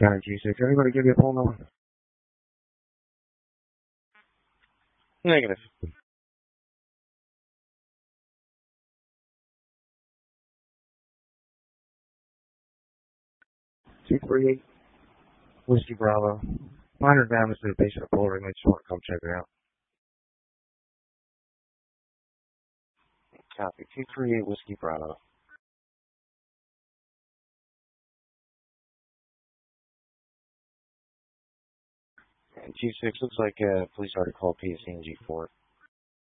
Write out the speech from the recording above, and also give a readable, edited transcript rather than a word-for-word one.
County G6. Anybody give you a phone number? Negative. 238 Whiskey Bravo. Minor damage to the base of the pull ring. I just want to come check it out. Copy. 238 Whiskey Bravo. And G6 looks like police already called PSC and G4.